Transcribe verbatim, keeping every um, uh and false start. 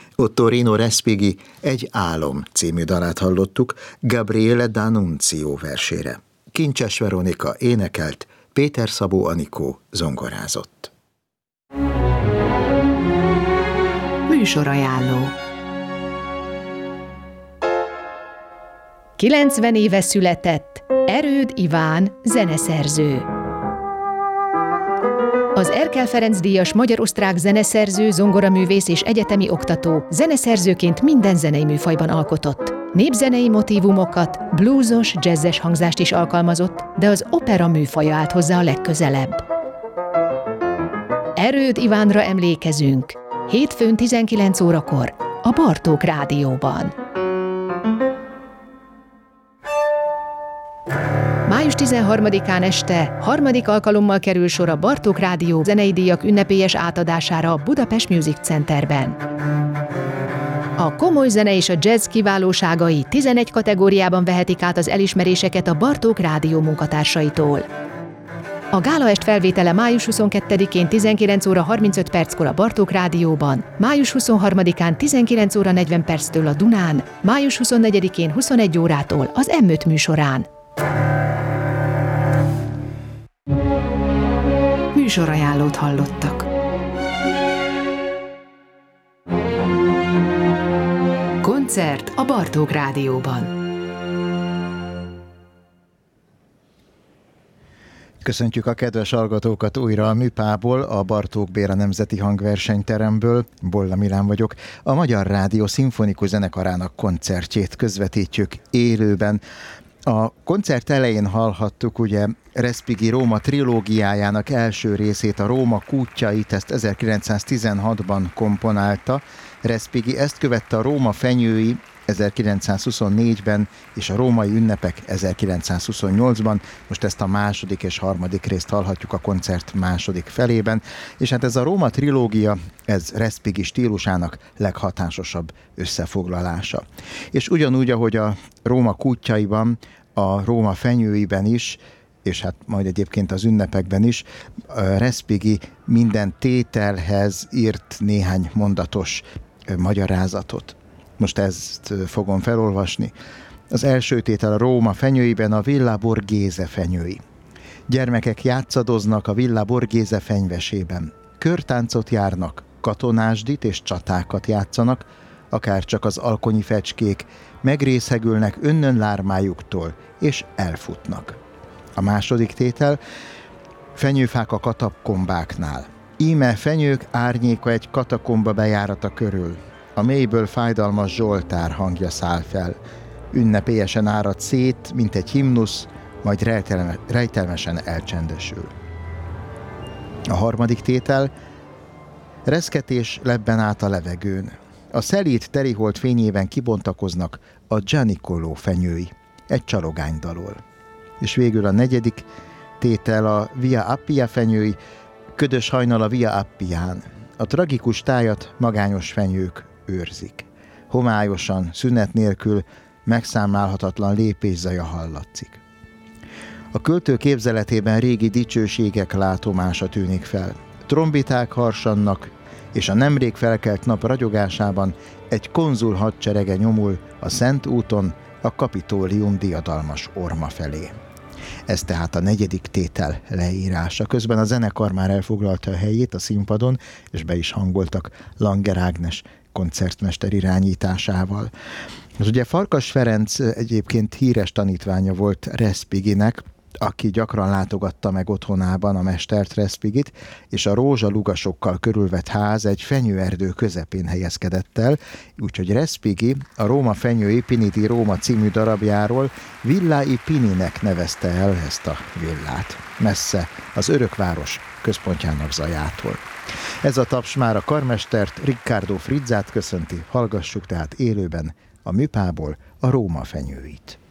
Ottorino Respighi Egy álom című dalát hallottuk Gabriele D'Annunzio versére. Kincses Veronika énekelt, Péter Szabó Anikó zongorázott. Műsorajánló. kilencven éve született Erőd Iván zeneszerző. Az Erkel Ferenc díjas magyar-osztrák zeneszerző, zongoraművész és egyetemi oktató, zeneszerzőként minden zenei műfajban alkotott. Népzenei motívumokat, bluesos, jazzes hangzást is alkalmazott, de az opera műfaja állt hozzá a legközelebb. Erőd Ivánra emlékezünk. Hétfőn tizenkilenc órakor a Bartók Rádióban. május tizenharmadikán este harmadik alkalommal kerül sor a Bartók Rádió zenei díjak ünnepélyes átadására a Budapest Music Centerben. A komoly zene és a jazz kiválóságai tizenegy kategóriában vehetik át az elismeréseket a Bartók Rádió munkatársaitól. A gálaest felvétele május huszonkettedikén tizenkilenc óra harmincöt perckor a Bartók Rádióban, május huszonharmadikán tizenkilenc óra negyven perctől a Dunán, május huszonnegyedikén huszonegy órától az em öt műsorán. Műsorajánlót hallottak. Koncert a Bartók Rádióban. Köszöntjük a kedves hallgatókat újra a Műpából, a Bartók Béla Nemzeti Hangversenyteremből. Bolla Milán vagyok. A Magyar Rádió Szimfonikus Zenekarának koncertjét közvetítjük élőben. A koncert elején hallhattuk ugye Respighi Róma trilógiájának első részét, a Róma kútjait, ezt ezerkilencszáztizenhatban komponálta. Respighi, ezt követte a Róma fenyői ezerkilencszázhuszonnégyben és a római ünnepek ezerkilencszázhuszonnyolcban. Most ezt a második és harmadik részt hallhatjuk a koncert második felében, és hát ez a Róma trilógia, ez Respighi stílusának leghatásosabb összefoglalása. És ugyanúgy, ahogy a Róma kútjaiban, a Róma fenyőiben is, és hát majd egyébként az ünnepekben is, Respighi minden tételhez írt néhány mondatos magyarázatot. Most ezt fogom felolvasni. Az első tétel a Róma fenyőiben a Villa Borghese fenyői. Gyermekek játszadoznak a Villa Borghese fenyvesében. Körtáncot járnak, katonásdit és csatákat játszanak, akár csak az alkonyi fecskék, megrészegülnek önnön lármájuktól, és elfutnak. A második tétel, fenyőfák a katakombáknál. Íme fenyők árnyéka egy katakomba bejárata körül. A mélyből fájdalmas zsoltár hangja száll fel. Ünnepélyesen árad szét, mint egy himnusz, majd rejtelme, rejtelmesen elcsendesül. A harmadik tétel, reszketés lebben át a levegőn. A szelíd teriholt fényében kibontakoznak a Gianicolo fenyői, egy csalogánydalól. És végül a negyedik tétel a Via Appia fenyői, ködös hajnal a Via Appián. A tragikus tájat magányos fenyők őrzik. Homályosan, szünet nélkül megszámlálhatatlan lépészaja hallatszik. A költő képzeletében régi dicsőségek látomása tűnik fel. Trombiták harsannak, és a nemrég felkelt nap ragyogásában egy konzul hadserege nyomul a Szent úton a Kapitólium diadalmas orma felé. Ez tehát a negyedik tétel leírása. Közben a zenekar már elfoglalta a helyét a színpadon, és be is hangoltak Langer Ágnes koncertmester irányításával. Az ugye Farkas Ferenc egyébként híres tanítványa volt Respighinek, aki gyakran látogatta meg otthonában a mestert, Respighit, és a rózsalugasokkal körülvett ház egy fenyőerdő közepén helyezkedett el, úgyhogy Respighi a Róma fenyői Pini di Roma című darabjáról Villai Pininek nevezte el ezt a villát, messze az örökváros központjának zajától. Ez a taps már a karmestert, Riccardo Frizzát köszönti, hallgassuk tehát élőben a Műpából a Róma fenyőit.